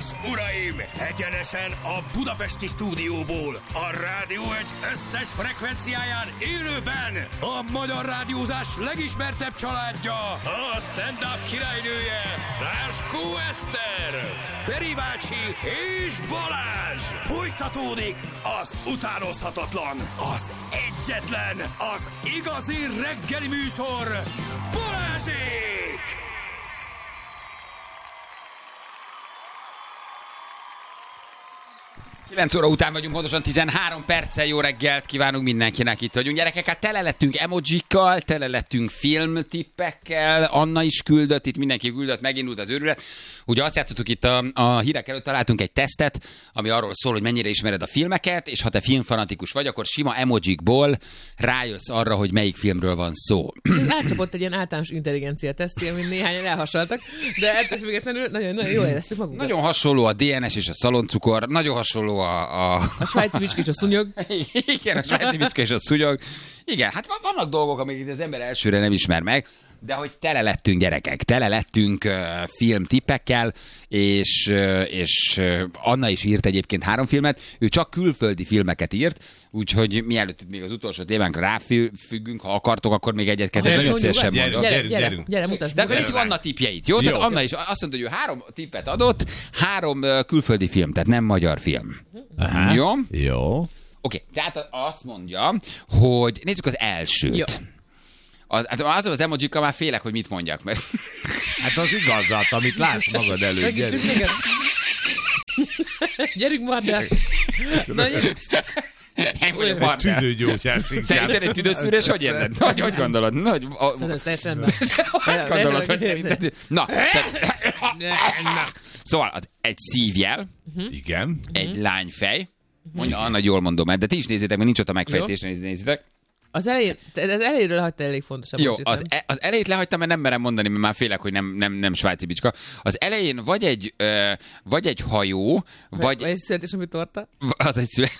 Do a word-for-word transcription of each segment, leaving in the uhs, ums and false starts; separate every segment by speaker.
Speaker 1: és uraim, egyenesen a budapesti stúdióból, a Rádió egy összes frekvenciáján élőben a magyar rádiózás legismertebb családja, a stand-up királynője, Ráskó Eszter, Feri bácsi és Balázs. Folytatódik az utánozhatatlan, az egyetlen, az igazi reggeli műsor, Balázsék!
Speaker 2: kilenc óra után vagyunk, pontosan tizenhárom perccel. Jó reggelt kívánunk mindenkinek, itt vagyunk. Gyerekek, hát tele lettünk emojikkal, tele lettünk filmtippekkel, Anna is küldött, itt mindenki küldött, megindult az őrület. Ugye azt játszottuk itt a, a hírek előtt, találtunk egy tesztet, ami arról szól, hogy mennyire ismered a filmeket, és ha te filmfanatikus vagy, akkor sima emojikból rájössz arra, hogy melyik filmről van szó.
Speaker 3: Átcsapott egy ilyen általános intelligencia teszti, amin néhányan elhasaltak, de ettől függetlenül nagyon, nagyon jól éreztük magunkat.
Speaker 2: Nagyon hasonló a dé en es és a szaloncukor, nagyon hasonló a... A,
Speaker 3: a svájci bicska és a szúnyog.
Speaker 2: Igen, a svájci bicska és a szúnyog. Igen, hát vannak dolgok, amiket az ember elsőre nem ismer meg, de hogy tele lettünk, gyerekek, tele lettünk uh, filmtippekkel, és, uh, és uh, Anna is írt egyébként három filmet, ő csak külföldi filmeket írt, úgyhogy mielőtt még az utolsó témánkra ráfüggünk, ha akartok, akkor még egyet-kettőt nagyon szívesen mondok.
Speaker 3: Gyere, gyere, gyere, gyere, mutasd
Speaker 2: de akkor nézzük Anna tippjeit, jó? jó? Tehát Anna is azt mondta, hogy ő három tippet adott, három uh, külföldi film, tehát nem magyar film.
Speaker 4: Aha.
Speaker 2: Jó?
Speaker 4: Jó.
Speaker 2: Oké, okay, tehát azt mondja, hogy nézzük az elsőt. Jó. Az, az az emojikkal már félek, hogy mit mondjak, mert...
Speaker 4: Hát az igazat, amit látsz magad előtt. Gyerünk,
Speaker 3: gyerünk Mardel.
Speaker 4: Tüdőgyógyász inkább.
Speaker 2: Szerinted egy tüdőszűrés, hogy érzed? Hogy, hogy gondolod? Hogy,
Speaker 3: Szerintem ez teljesen nem.
Speaker 2: Hogy gondolod, hogy szerinted? Na, szóval az egy szívjel.
Speaker 4: Igen.
Speaker 2: Egy lányfej. Mondja, Anna, jól mondom, de ti is nézzétek, mert nincs ott a megfejtés, nézzétek.
Speaker 3: Az elején, az elejéről hagyta elég fontos.
Speaker 2: Jó, az, e, az elejét lehagytam, mert nem merem mondani, mert már félek, hogy nem, nem, nem svájci bicska. Az elején vagy egy, ö, vagy egy hajó, vagy...
Speaker 3: Vagy egy születésnapű torta.
Speaker 2: Az egy szület...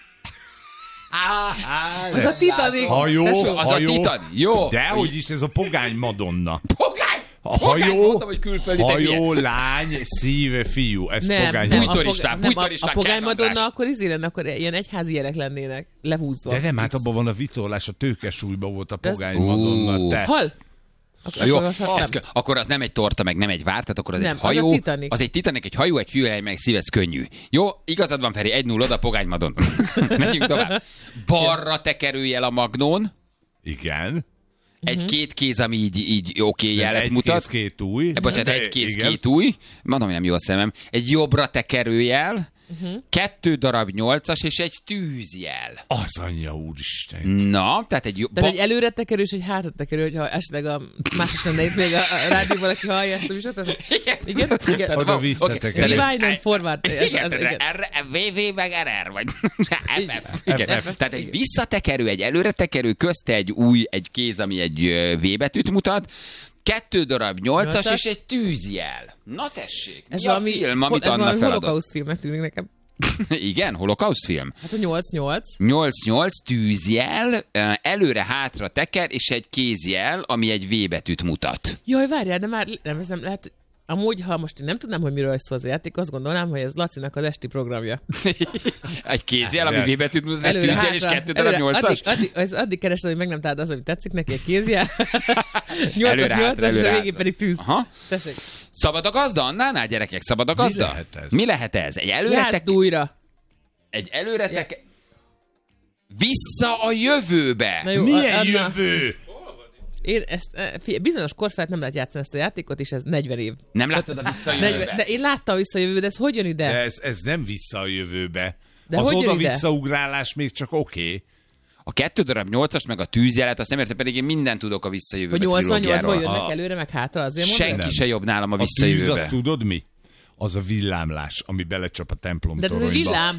Speaker 3: Az a Titanic.
Speaker 4: Hajó,
Speaker 2: Tesó, az
Speaker 4: hajó.
Speaker 2: a Titanic. Jó.
Speaker 4: Dehogy is, ez a pogány Madonna.
Speaker 2: Pogány!
Speaker 4: A
Speaker 2: Pogány,
Speaker 4: hajó,
Speaker 2: mondtam, hogy külföldi,
Speaker 4: hajó, lány, szíve, fiú. Ez
Speaker 3: nem,
Speaker 4: pogány
Speaker 3: nem,
Speaker 2: Bújtoristán, bújtoristán.
Speaker 3: A pogány Madonna akkor izé lenne, akkor ilyen egyházi jelek lennének, lehúzva.
Speaker 4: De nem, hát abban van a vitorlás, a tőkesúlyban volt a pogány Madonna. Te.
Speaker 3: Hal?
Speaker 2: Akkor, jó, az, akkor az nem egy torta, meg nem egy vár, tehát akkor az
Speaker 3: nem,
Speaker 2: egy hajó.
Speaker 3: Az, a
Speaker 2: az egy Titanic, egy hajó, egy fűhely, meg szívez könnyű. Jó, igazad van, Feri, egy null oda, pogány Madonna. Menjünk tovább. Balra tekerőjel a magnón.
Speaker 4: Igen.
Speaker 2: Egy uh-huh. két kéz, ami így, így oké okay, jelet
Speaker 4: egy
Speaker 2: mutat.
Speaker 4: Egy kéz, két új.
Speaker 2: E, bocsánat, egy kéz, igen. két új. Mondom, hogy nem jó a szemem. Egy jobbra tekerőjel, uh-huh. kettő darab nyolcas és egy tűzjel.
Speaker 4: Az anyja úristen.
Speaker 2: Na, tehát egy...
Speaker 3: Tehát egy előre tekerő és egy hátra tekerő, hogyha esetleg a másik lenne itt még a, a rádióban, aki hallja ezt a műsort.
Speaker 2: Igen.
Speaker 3: Igen? Igen.
Speaker 4: Oda visszatekerő.
Speaker 3: Rewind and forward.
Speaker 2: Igen, vé vé meg er er, vagy ef ef. Igen. Tehát egy visszatekerő, egy előre tekerő, közte egy új, egy kéz, ami egy V betűt mutat, kettő darab nyolcas és egy tűzjel. Na tessék,
Speaker 3: ez
Speaker 2: mi a film, amit Anna feladott?
Speaker 3: Ez valami holokauszt filmnek tűnik nekem.
Speaker 2: Igen, holokauszt film.
Speaker 3: Hát a nyolc nyolc.
Speaker 2: nyolc nyolc tűzjel, előre-hátra teker, és egy kézjel, ami egy V betűt mutat.
Speaker 3: Jaj, várjál, de már nem, ez nem lehet... Amúgy, ha most én nem tudnám, hogy miről szól az a játék, azt gondolnám, hogy ez Lacinak az esti programja.
Speaker 2: Egy kézjel, ami V betűt mutat, egy
Speaker 3: előre,
Speaker 2: tűzjel
Speaker 3: hátra,
Speaker 2: és kettő darab nyolcas.
Speaker 3: Addig, addig, addig keresed, hogy meg nem találod az, ami tetszik neki, egy kézjel. nyolcas, nyolcas, és a végén pedig tűz. Aha. Tessék.
Speaker 2: Szabad a gazda, Annánál, gyerekek? Szabad a gazda?
Speaker 4: Mi lehet ez?
Speaker 2: Mi lehet ez? Egy előretek...
Speaker 3: újra.
Speaker 2: Egy előretek... Vissza a jövőbe!
Speaker 3: Jó,
Speaker 4: milyen
Speaker 3: Anna...
Speaker 4: jövő?
Speaker 3: Én ezt, figyelj, bizonyos kor felett nem lehet játszani ezt a játékot, és ez negyven év.
Speaker 2: Nem láttad a Vissza a jövőbe?
Speaker 3: De én láttam Vissza a jövőbe, de ez hogy jön ide?
Speaker 4: De ez, ez nem vissza a jövőbe.
Speaker 3: De
Speaker 4: az oda-visszaugrálás még csak oké. Okay.
Speaker 2: A kettő darab nyolcas, meg a tűzjelet, azt nem értem, pedig én mindent tudok a Vissza a jövőbe
Speaker 3: nyolcvannyolcból jönnek előre, meg hátra, azért mondom?
Speaker 2: Senki
Speaker 3: nem.
Speaker 2: se jobb nálam a Vissza a jövőbe.
Speaker 4: A tűz, azt tudod mi? Az a villámlás, ami belecsap a templom
Speaker 3: de
Speaker 4: toronyba.
Speaker 3: De ez egy villám.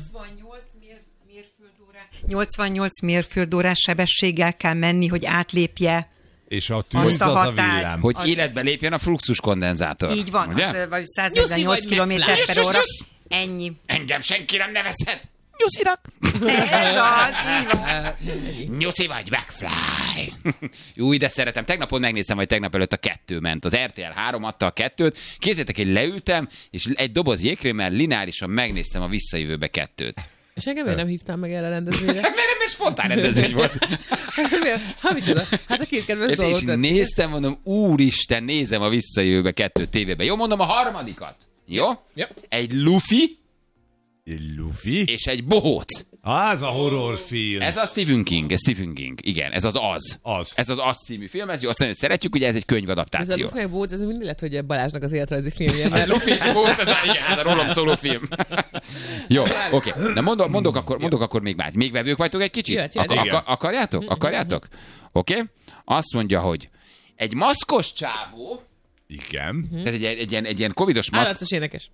Speaker 5: nyolcvannyolc mérföldórás sebességgel kell menni, hogy átlépje.
Speaker 4: És a tűz az a, a villám.
Speaker 2: Hogy
Speaker 5: az...
Speaker 2: életbe lépjen a fluxuskondenzátor.
Speaker 5: Így van, az, vagy száznegyvennyolc kilométer per óra. Ennyi.
Speaker 2: Engem senki nem nevezhet. Nyuszinak.
Speaker 5: Ez az, így van.
Speaker 2: Nyuszi vagy, McFly. Új, de szeretem. Tegnap pont megnéztem, hogy tegnap előtt a kettő ment. Az er té el három adta a kettőt. Képzeljétek, hogy leültem, és egy doboz jégkrémmel lineárisan megnéztem a Visszajövőbe kettőt.
Speaker 3: És engem miért nem hívtam meg erre a rendezvényre?
Speaker 2: Mert ebben spontán rendezvény volt.
Speaker 3: Hát micsoda? Hát a két kedvenc
Speaker 2: És,
Speaker 3: dolgot.
Speaker 2: és néztem, mondom, úristen, nézem a Visszajövőbe kettőt tévében. Jó, mondom a harmadikat. Jó?
Speaker 3: Ja.
Speaker 2: Egy lufi
Speaker 4: Egy lufi?
Speaker 2: és egy bohóc.
Speaker 4: Az a horrorfilm.
Speaker 2: Ez a Stephen King, ez Stephen King. Igen, ez az Az.
Speaker 4: Az.
Speaker 2: Ez az Az című film, ez jó, azt mondja, szeretjük, ugye ez egy
Speaker 3: Ez a
Speaker 2: könyvadaptáció.
Speaker 3: Luffy meg Bóc, ez mindig lett, hogy Balázsnak az életrajzi filmje.
Speaker 2: A
Speaker 3: Mert
Speaker 2: Luffy és a bohóc, ez a, igen, ez a rólam szóló film. Jó, oké. Okay. De mondok, mondok, akkor, mondok akkor még más. Még vevők vagytok egy kicsit?
Speaker 3: Jöhet, jöhet.
Speaker 2: Akar,
Speaker 4: Igen.
Speaker 2: akar, akarjátok? Akarjátok? Oké? Okay? Azt mondja, hogy egy maszkos csávó,
Speaker 4: Igen.
Speaker 2: tehát egy, egy, ilyen, egy ilyen covidos maszk...
Speaker 3: állatos énekes.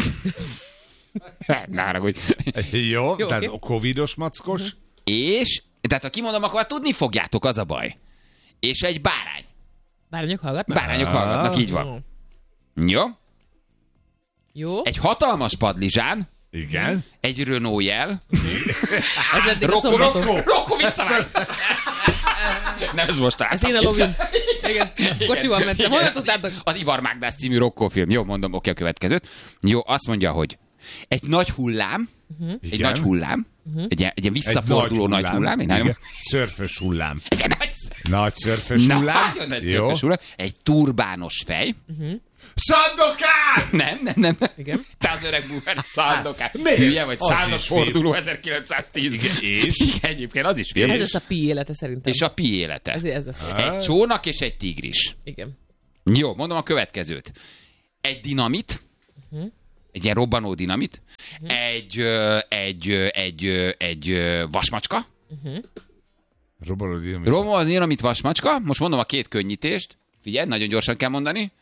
Speaker 2: Ne haragudj.
Speaker 4: Jó,
Speaker 3: Jó,
Speaker 4: tehát
Speaker 3: oké.
Speaker 4: a covidos mackos.
Speaker 2: És, tehát ha kimondom, akkor tudni fogjátok, az a baj. És egy bárány.
Speaker 3: Bárányok hallgatnak?
Speaker 2: Bárányok hallgatnak, így van. Jó?
Speaker 3: Jó.
Speaker 2: Egy hatalmas padlizsán,
Speaker 4: Igen.
Speaker 2: egy Renault jel.
Speaker 3: Ez eddig a
Speaker 2: Rokko,
Speaker 3: szombaton.
Speaker 2: Rokko, Rokko, visszavágy! Nem, ez most
Speaker 3: Ez én a lovin. Igen. Kocsival mentem. Honnan tudtátok?
Speaker 2: Az Ivar Mágdász című Rokko film. Jó, mondom, oké, a következőt. Jó, azt mondja, hogy egy nagy hullám, egy
Speaker 4: Igen.
Speaker 2: nagy hullám, egy ilyen, egy ilyen visszaforduló nagy hullám, egy nagyon,
Speaker 4: Igen. Szörfös hullám.
Speaker 2: egy nagy,
Speaker 4: Nagy szörfös hullám.
Speaker 2: nagyon nagy
Speaker 4: Jó.
Speaker 2: szörfös hullám, egy turbános fej.
Speaker 4: Szandokán!
Speaker 2: Nem, nem, nem. nem.
Speaker 3: Igen.
Speaker 2: Te az öreg búver, Szandokán.
Speaker 4: Miért?
Speaker 2: Hülye vagy,
Speaker 4: Az
Speaker 2: százas
Speaker 4: is film.
Speaker 2: forduló ezerkilencszáztíz.
Speaker 4: És?
Speaker 2: Igen, egyébként az is film.
Speaker 3: Ez lesz a pi élete szerintem.
Speaker 2: És a pi élete.
Speaker 3: Ez, ez lesz.
Speaker 2: Egy csónak és egy tigris.
Speaker 3: Igen.
Speaker 2: Jó, mondom a következőt. Egy dinamit, uh-huh. egy ilyen robbanó dinamit, uh-huh. egy, ö, egy, ö, egy, ö, egy ö, vasmacska,
Speaker 4: Robbanó dinamit.
Speaker 2: robbanó dinamit, vasmacska, most mondom a két könnyítést, figyelj, nagyon gyorsan kell mondani,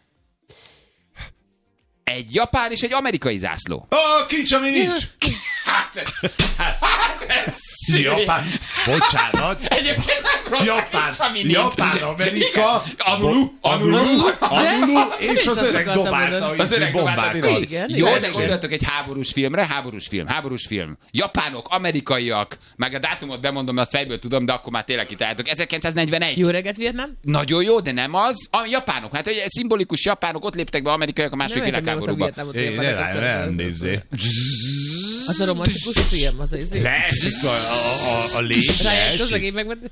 Speaker 2: egy japán és egy amerikai zászló.
Speaker 4: Ó, kincs, ami nincs!
Speaker 2: Hát ez... Hát ez...
Speaker 4: Japán. Bocsánat.
Speaker 2: Egyébként nem rossz,
Speaker 4: Japán,
Speaker 2: nincs, ami nincs.
Speaker 4: Japán, Amerika,
Speaker 2: Anulu,
Speaker 4: Anulu,
Speaker 2: Anulu,
Speaker 4: Anulu,
Speaker 3: Nem
Speaker 4: és
Speaker 3: is
Speaker 4: az
Speaker 3: azt
Speaker 4: öreg
Speaker 3: akartam
Speaker 4: dobálta
Speaker 3: mondani.
Speaker 2: Az öreg dobálta
Speaker 4: bombákkal.
Speaker 3: Igen,
Speaker 2: Jó,
Speaker 3: igen.
Speaker 2: de gondoltok egy háborús filmre, háborús film, háborús film. Japánok, amerikaiak, meg a dátumot bemondom, azt fejből tudom, de akkor már tényleg kitaláltok. ezerkilencszáznegyvenegy.
Speaker 3: Jó reggelt, Vietnám?
Speaker 2: Nagyon jó, de nem az. A japánok, hát egy szimbolikus japánok, ott léptek be amerikaiak a második
Speaker 3: Nem értem,
Speaker 2: világháborúba.
Speaker 3: mióta Vietnámot
Speaker 4: Én
Speaker 3: érdekel,
Speaker 4: nem,
Speaker 3: akkor
Speaker 4: nem
Speaker 3: az-
Speaker 4: nézzé.
Speaker 3: Az a romantikus film, az az izé.
Speaker 4: Lesz, a, a, a légy.
Speaker 3: Rájön közlegény megment.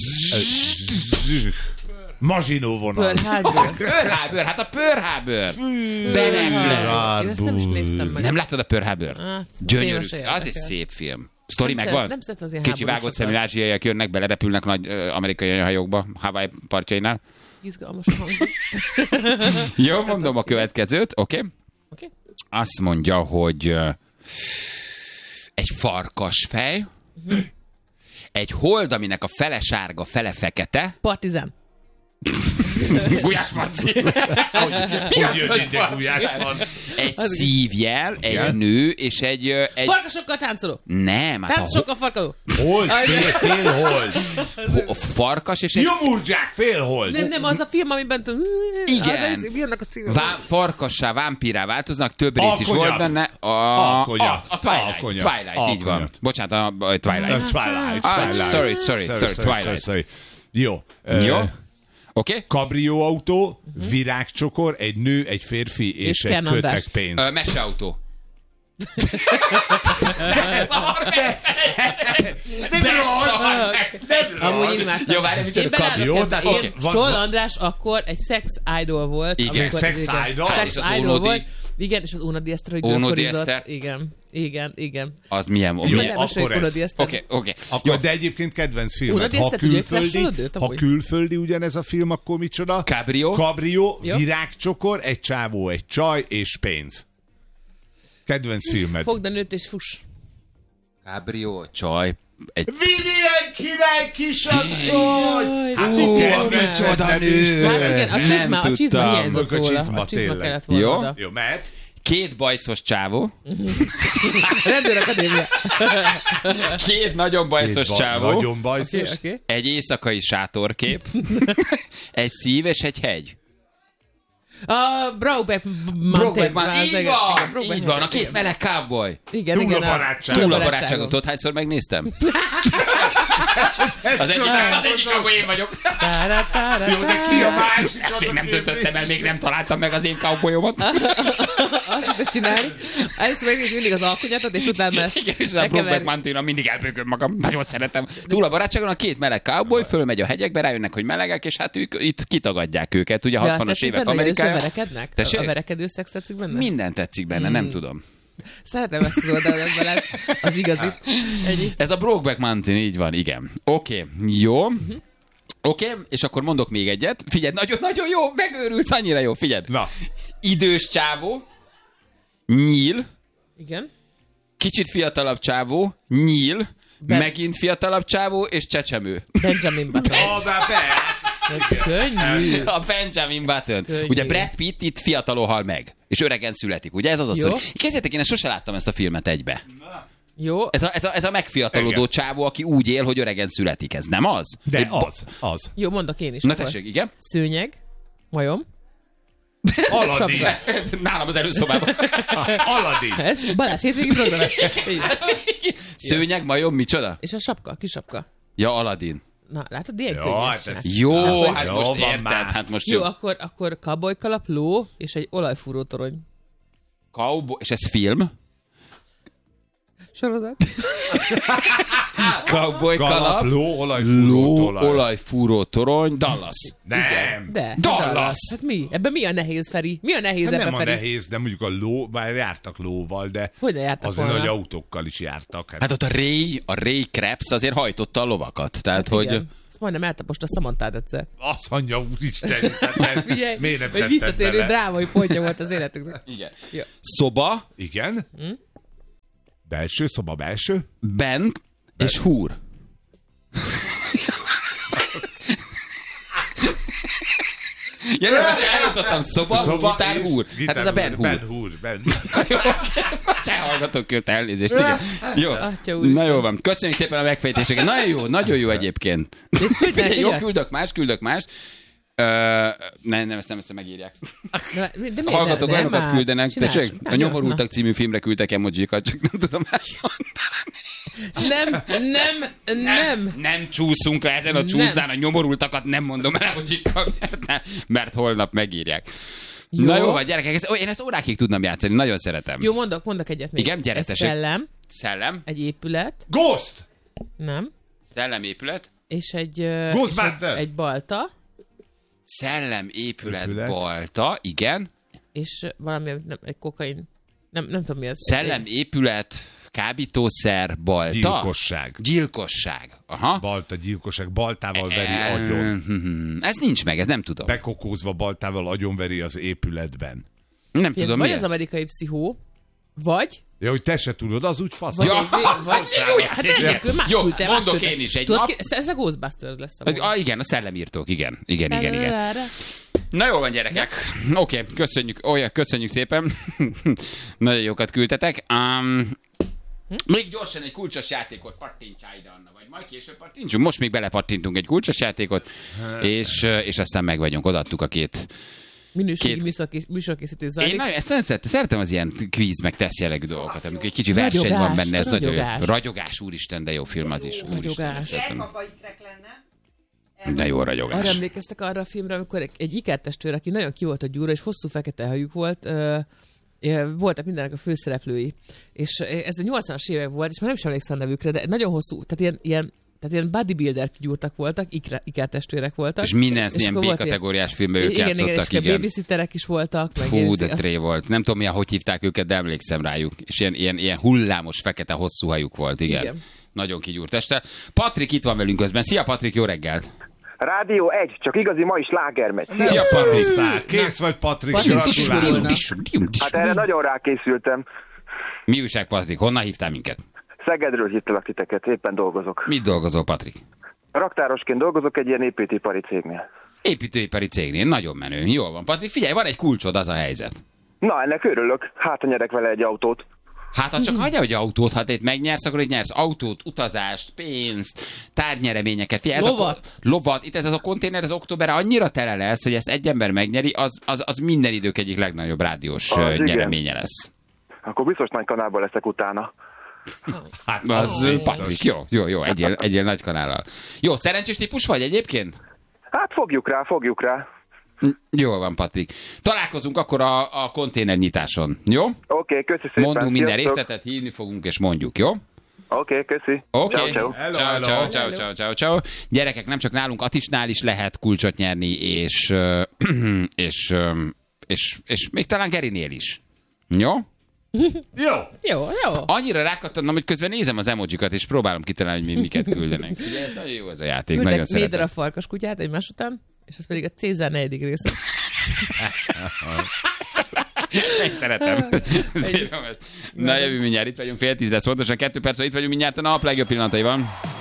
Speaker 4: Mazsinó vonal.
Speaker 3: Pearl Harbor.
Speaker 2: Pearl Harbor, hát a Pearl Harbor. Ben Affleck.
Speaker 3: Én ezt nem is néztem meg.
Speaker 2: Nem láttad a Pearl Harbor?
Speaker 3: Hát,
Speaker 2: Gyönyörű.
Speaker 3: téma se
Speaker 2: Az egy
Speaker 3: érdekel.
Speaker 2: szép film. Sztori
Speaker 3: Nem
Speaker 2: megvan?
Speaker 3: szeret- nem szeret az ilyen
Speaker 2: Kicsi vágott szemű
Speaker 3: háborúsokat.
Speaker 2: ázsiaiak jönnek, belerepülnek nagy ö, amerikai hajókba, Hawaii partjainál.
Speaker 3: Izgalmas hangzik.
Speaker 2: Jó, mondom a következőt, oké? Okay?
Speaker 3: Oké?
Speaker 2: Azt mondja, hogy ö, egy farkasfej, egy hold, aminek a fele sárga, fele fekete.
Speaker 3: Partizán.
Speaker 2: Gulyás Marci.
Speaker 4: Hogy jött ide Gulyás Marci?
Speaker 2: Egy szívjel, egy
Speaker 4: Igen.
Speaker 2: nő, és egy... ö, egy...
Speaker 3: Farkasokkal táncoló.
Speaker 2: Nem, hát a,
Speaker 3: Táncosokkal farkadó.
Speaker 4: Hold, fél, fél hold.
Speaker 2: ho- a farkas és egy
Speaker 4: Jomurdzsák, fél hold.
Speaker 3: Nem, nem, az a film, amiben... tud-
Speaker 2: Igen.
Speaker 3: Az, az, mi annak a címe?
Speaker 2: Vá- farkassá, vámpírá változnak, több rész is
Speaker 4: Alkonyak.
Speaker 2: volt benne. A,
Speaker 4: Alkonyak.
Speaker 2: a, a Twilight,
Speaker 4: Alkonyak.
Speaker 2: Twilight, így van.
Speaker 4: Alkonyak.
Speaker 2: Bocsánat, a, a
Speaker 4: Uh,
Speaker 2: Twilight.
Speaker 4: Twilight,
Speaker 2: Ah,
Speaker 4: Twilight.
Speaker 2: sorry, sorry, sorry, Twilight.
Speaker 4: sorry. Jó.
Speaker 2: Jó?
Speaker 4: Uh,
Speaker 2: Oké?
Speaker 4: Kabrióautó, virágcsokor, egy nő, egy férfi és,
Speaker 3: És
Speaker 4: egy
Speaker 3: Ken András.
Speaker 4: kötek pénz.
Speaker 2: Ö, Meseautó. Ez a
Speaker 3: Amúgy imádtam.
Speaker 2: Jó, várj, micsoda
Speaker 3: Én
Speaker 2: kabri.
Speaker 3: belállok
Speaker 4: Jó,
Speaker 3: ebbe.
Speaker 4: tehát
Speaker 3: Én-
Speaker 4: oké, van-
Speaker 3: Stoll
Speaker 4: van-
Speaker 3: András akkor egy sex idol volt.
Speaker 2: Igen.
Speaker 3: amikor-
Speaker 4: Sex
Speaker 3: igen.
Speaker 4: idol?
Speaker 3: Sex
Speaker 2: És az
Speaker 3: idol
Speaker 2: Ónodi.
Speaker 3: volt. Igen, és az Ónodi Eszter, hogy
Speaker 2: Ónodi
Speaker 3: gyilkorizott.
Speaker 2: Eszter.
Speaker 3: Igen, igen, igen.
Speaker 2: Az milyen?
Speaker 4: Jó,
Speaker 2: milyen-
Speaker 3: Nem
Speaker 4: akkor
Speaker 3: meséljük
Speaker 4: ez.
Speaker 3: Ónodi Eszter.
Speaker 2: Oké, oké.
Speaker 4: Akkor, de egyébként kedvenc filmet.
Speaker 3: Unod,
Speaker 4: Ha
Speaker 3: ezt te tudja, hogy
Speaker 4: külföldi,
Speaker 3: flasholod őt
Speaker 4: ha
Speaker 3: amúgy?
Speaker 4: külföldi ugyanez a film, akkor micsoda?
Speaker 2: Cabrio.
Speaker 4: Cabrio,
Speaker 3: Jó.
Speaker 4: virágcsokor, egy csávó, egy csaj és pénz. Kedvenc filmed.
Speaker 3: Fogd a nőt és fuss.
Speaker 2: Cabrio, csaj. Egy...
Speaker 4: Vivian király kisasszony! Hát
Speaker 2: Ú,
Speaker 4: igen,
Speaker 2: micsoda
Speaker 4: nő!
Speaker 3: Hát igen, a
Speaker 2: Nem
Speaker 3: csizma, a csizma
Speaker 2: tudtam.
Speaker 3: hiányzott
Speaker 4: A
Speaker 3: róla.
Speaker 4: csizma,
Speaker 3: A csizma
Speaker 4: tényleg.
Speaker 3: kellett volna
Speaker 2: Jó.
Speaker 3: oda.
Speaker 4: Jó, mehet?
Speaker 2: Két bajszos csávó.
Speaker 3: Rendőrakadémia.
Speaker 2: Két nagyon bajszos
Speaker 4: Ba-
Speaker 2: csávó.
Speaker 4: Nagyon bajszos.
Speaker 3: Oké, oké.
Speaker 2: Egy éjszakai sátorkép. Egy szív és egy hegy.
Speaker 3: A Brokeback
Speaker 2: Brokeback
Speaker 3: Mountain.
Speaker 2: Mountain. Így van, így van, a két meleg cowboy.
Speaker 3: Igen,
Speaker 4: Túl
Speaker 3: igen.
Speaker 4: a barátság.
Speaker 2: Túl a barátságot, tudod, hányszor megnéztem? Az egyik, az egyik cowboy én vagyok.
Speaker 4: Jó, de ki a másik?
Speaker 2: Ezt még nem döntöttem el, még nem találtam meg az én cowboyomat.
Speaker 3: Azt tudod csinálni. Először megnézni mindig az alkonyatot, és utána ezt
Speaker 2: Igen, és a Brokeback Mountain-on mindig elbőgöm magam. Nagyon szeretem. Túl a barátságon a két meleg cowboy fölmegy a hegyekbe, rájönnek, hogy melegek, és hát ők itt kitagadják őket. Ugye a hatvanas évek Amerikája.
Speaker 3: Verekednek? A verekedő szex tetszik benne?
Speaker 2: Minden tetszik benne, nem tudom.
Speaker 3: Szeretem ezt az oldalon, Balázs. Az igazi. Ennyi.
Speaker 2: Ez a Brokeback Mountain, így van, igen. Oké, okay, jó. Uh-huh. Oké, okay, és akkor mondok még egyet. Figyelj, nagyon-nagyon jó, megőrülsz, annyira jó, figyelj.
Speaker 4: Na.
Speaker 2: Idős csávó, nyíl,
Speaker 3: igen.
Speaker 2: Kicsit fiatalabb csávó, nyíl, ben... megint fiatalabb csávó, és csecsemő.
Speaker 3: Benjamin Button.
Speaker 4: Oh, de be!
Speaker 3: Ez könnyű.
Speaker 2: A Benjamin Button.
Speaker 3: Könnyű.
Speaker 2: Ugye Brad Pitt itt fiatalon hal meg, és öregen születik, ugye ez az a szó. Kezdjétek, én sose láttam ezt a filmet egybe.
Speaker 3: Jó.
Speaker 2: Ez a, ez a, ez a megfiatalodó igen. csávó, aki úgy él, hogy öregen születik. Ez nem az?
Speaker 4: De
Speaker 2: Egy
Speaker 4: az, az.
Speaker 3: Jó, mondok én is.
Speaker 2: Na
Speaker 3: akkor.
Speaker 2: tessék, igen.
Speaker 3: Szőnyeg, majom.
Speaker 4: Aladin.
Speaker 2: Nálam az előszobában.
Speaker 4: Aladin.
Speaker 3: Ez Balázs hétvégi program.
Speaker 2: Szőnyeg, majom, micsoda?
Speaker 3: És a sapka, kis sapka.
Speaker 2: Ja, Aladin.
Speaker 3: Na, látod, ilyen
Speaker 4: Jó,
Speaker 3: könnyes.
Speaker 4: hát ez-
Speaker 2: Jó,
Speaker 3: Akkor-
Speaker 2: hát
Speaker 4: Jó,
Speaker 2: most
Speaker 4: van
Speaker 2: érted,
Speaker 4: már.
Speaker 2: hát most
Speaker 3: Jó,
Speaker 2: jó.
Speaker 3: akkor, akkor cowboykalap, ló és egy olajfúró torony.
Speaker 2: Cowboy, és ez film?
Speaker 3: Sorozat.
Speaker 2: Cowboy kalap,
Speaker 4: Kalap, ló, olajfúró,
Speaker 2: ló,
Speaker 4: tolaj.
Speaker 2: olajfúró torony, Dallas.
Speaker 4: Nem.
Speaker 3: De.
Speaker 2: Dallas.
Speaker 3: Hát mi? Ebben mi a nehéz, Feri? Mi a nehéz
Speaker 4: Hát
Speaker 3: ebben,
Speaker 4: nem a
Speaker 3: Feri?
Speaker 4: nehéz, de mondjuk a ló, bár jártak lóval, de
Speaker 3: Hogy ne jártak
Speaker 4: azért
Speaker 3: volna?
Speaker 4: nagy autókkal is jártak. Hát,
Speaker 2: Hát ott a Ray, a Ray Krebs azért hajtotta a lovakat. Tehát, hogy...
Speaker 3: Igen. Ezt majdnem eltapost a Samantád egyszer.
Speaker 4: az anyja úristen, tehát ez
Speaker 3: Figyelj,
Speaker 4: miért nem
Speaker 3: egy
Speaker 4: tetted
Speaker 3: visszatérő
Speaker 4: bele?
Speaker 3: drámai pontja volt az életünknek.
Speaker 2: Igen.
Speaker 3: Jó.
Speaker 2: Szoba,
Speaker 4: Igen?
Speaker 3: Hm?
Speaker 4: Belső, szoba belső?
Speaker 2: bent és húr. Ja, nem, eljutottam szoba, gitár, húr. Hát ez a Ben Hur.
Speaker 4: Ben Hur, Ben.
Speaker 2: Se hallgatok őt, elnézést. Igen. Jó.
Speaker 3: Atya úristen.
Speaker 2: Na jó van. Köszönjük szépen a megfejtéseket. Nagyon jó, nagyon jó egyébként. Figyelj, jó, küldök más, küldök más. Ö, nem, nem, ezt nem, ezt megírják.
Speaker 3: De, de miért
Speaker 2: A hallgatók
Speaker 3: nem?
Speaker 2: olyanokat
Speaker 3: Nem,
Speaker 2: küldenek.
Speaker 3: csináld,
Speaker 2: Tessék,
Speaker 3: csináld.
Speaker 2: a Nyomorultak című filmre küldtek emojikat, csak nem tudom elmondani.
Speaker 3: Nem, nem, nem.
Speaker 2: Nem csúszunk le ezen a
Speaker 3: Nem.
Speaker 2: csúszdán, a nyomorultakat nem mondom el emojikkal, mert, ne- mert holnap megírják.
Speaker 3: Jó.
Speaker 2: Na jó, vagy gyerekek, ezt, ó, én ezt órákig tudnam játszani, nagyon szeretem.
Speaker 3: Jó, mondok, mondok egyet még.
Speaker 2: Igen, gyere,
Speaker 3: Egy
Speaker 2: tessék.
Speaker 3: szellem,
Speaker 2: Szellem,
Speaker 3: egy épület,
Speaker 4: Ghost!
Speaker 3: nem,
Speaker 2: szellemépület,
Speaker 3: és egy, ö, és
Speaker 4: Ghostbusters!
Speaker 3: egy, egy balta,
Speaker 2: szellemépület,
Speaker 4: Épület.
Speaker 2: balta, igen.
Speaker 3: és valami, nem, egy kokain, nem, nem tudom mi az.
Speaker 2: Szellemépület, kábítószer, balta.
Speaker 4: Gyilkosság.
Speaker 2: Gyilkosság. Aha.
Speaker 4: Balta gyilkosság, baltával veri agyon.
Speaker 2: agyon. Ez nincs meg, ez nem tudom.
Speaker 4: Bekokózva baltával agyonveri az épületben.
Speaker 2: Nem
Speaker 3: Ez
Speaker 2: tudom,
Speaker 3: vagy
Speaker 2: miért.
Speaker 3: az amerikai pszichó, vagy,
Speaker 4: Ja, hogy te se tudod, az úgy fasz.
Speaker 3: vagy,
Speaker 2: Ja,
Speaker 3: az, vagy,
Speaker 2: jó
Speaker 3: hát
Speaker 2: játék.
Speaker 3: egy, más
Speaker 2: Jó,
Speaker 3: küldte, más
Speaker 2: mondok
Speaker 3: küldte.
Speaker 2: én is egy
Speaker 3: Tudod,
Speaker 2: nap.
Speaker 3: ki- ez a Ghostbusters lesz. A
Speaker 2: Ah, igen, a szellemírtók, igen. Igen, igen, igen. Na jó van, gyerekek. Oké, okay, köszönjük, olyan, köszönjük szépen. Nagyon jókat küldtetek. Um, még gyorsan egy kulcsos játékot pattintsál ide, Anna, vagy majd később pattintsunk. Most még belepattintunk egy kulcsos játékot, és, és aztán meg vagyunk, odaadtuk a két.
Speaker 3: Minőségi
Speaker 2: Két-
Speaker 3: műsorkés- műsorkészítés zajlik.
Speaker 2: Én nagyon, ezt nagyon szeretem, szeretem az ilyen kvíz, meg teszt jellegű dolgokat, amikor egy kicsi verseny
Speaker 3: Ragyogás,
Speaker 2: van benne, ez nagyon jó.
Speaker 3: ragyogás.
Speaker 2: Ragyogás, úristen, de jó film az is. Úristen,
Speaker 3: Ragyogás.
Speaker 2: ezt szeretem.
Speaker 5: Elkapa ikrek lenne.
Speaker 2: De jó
Speaker 3: Arra
Speaker 2: ragyogás.
Speaker 3: emlékeztek arra a filmre, amikor egy, egy ikertestvér, aki nagyon ki volt a gyúra, és hosszú fekete hajuk volt, ö, ö, voltak mindenek a főszereplői. És ez a nyolcvanas évek volt, és már nem is emlékszem a nevükre, de nagyon hosszú, tehát ilyen, ilyen tehát ilyen bodybuilder gyúrtak voltak, ikre, ikertestvérek voltak.
Speaker 2: És minden ilyen
Speaker 3: akkor volt
Speaker 2: B-kategóriás filmben ők
Speaker 3: igen, igen,
Speaker 2: játszottak,
Speaker 3: és
Speaker 2: igen.
Speaker 3: a babysitterek is voltak. Meg
Speaker 2: Fú,
Speaker 3: ilyen-
Speaker 2: de
Speaker 3: azt-
Speaker 2: tré volt. Nem tudom, milyen, hogy hívták őket, de emlékszem rájuk. És ilyen, ilyen, ilyen hullámos, fekete, hosszú hajuk volt, igen.
Speaker 3: Igen.
Speaker 2: Nagyon kigyúrt este. Patrik itt van velünk közben. Szia, Patrik, jó reggelt!
Speaker 6: Rádió egy, csak igazi mai slágermegy.
Speaker 2: Szia, Patrik!
Speaker 4: Sztár. Kész vagy, Patrik,
Speaker 3: Patrik,
Speaker 4: gratulálok.
Speaker 6: Hát erre nagyon rákészültem.
Speaker 2: Mi újság, Patrik? Honnan hívtál minket?
Speaker 6: Szegedről hívtalak titeket, éppen dolgozok.
Speaker 2: Mit dolgozol, Patrik?
Speaker 6: Raktárosként dolgozok egy ilyen építőipari cégnél.
Speaker 2: Építőipari cégnél. Nagyon menő. Jól van, Patrik. Figyelj, van egy kulcsod, az a helyzet.
Speaker 6: Na, ennek örülök. Hát, ha nyerek vele egy autót.
Speaker 2: Hát ha csak hagyja, hogy autót, ha te itt megnyersz, akkor itt nyersz autót, utazást, pénzt, tárgynyereményeket. Figyelj, ez
Speaker 3: Lovat.
Speaker 2: A, lovat. Itt ez az a konténer az októberre annyira tele lesz, hogy ezt egy ember megnyeri, az, az, az minden idők egyik legnagyobb rádiós
Speaker 6: Az
Speaker 2: uh,
Speaker 6: igen.
Speaker 2: nyereménye lesz.
Speaker 6: Akkor biztos nagy kanálban leszek utána.
Speaker 4: Hát
Speaker 2: Az
Speaker 4: biztos.
Speaker 2: Patrik, jó, jó, jó, egyél, egyél nagy kanállal. Jó, szerencsés típus vagy egyébként?
Speaker 6: Hát fogjuk rá, fogjuk rá.
Speaker 2: Jól van, Patrik. Találkozunk akkor a, a konténernyitáson, jó?
Speaker 6: Oké, okay, köszi szépen.
Speaker 2: Mondunk minden
Speaker 6: Sziasztok.
Speaker 2: részletet, hívni fogunk és mondjuk, jó?
Speaker 6: Oké, okay, köszi.
Speaker 2: Oké.
Speaker 6: Ciao, ciao.
Speaker 4: Hello,
Speaker 2: Ciao,
Speaker 4: hello.
Speaker 2: ciao, ciao, ciao, ciao, ciao. Gyerekek, nem csak nálunk, Atisnál is lehet kulcsot nyerni, és, ö, és, ö, és, és még talán Gerinél is. Jó?
Speaker 4: Jó.
Speaker 3: Jó, jó.
Speaker 2: Annyira rákattannom, hogy közben nézem az emojikat, és próbálom kitalálni, hogy mi miket küldenek. Ugye, ez nagyon jó ez a játék, nagyon
Speaker 3: Küldtek négy
Speaker 2: szeretem.
Speaker 3: darab farkas kutyát egymás után, és ez pedig a Cézár negyedik része.
Speaker 2: Én szeretem. Szívom ezt. Na jövő mindjárt, itt vagyunk, fél tíz lesz pontosan, kettő perc, itt vagyunk mindjárt, a nap legjobb pillanataiban.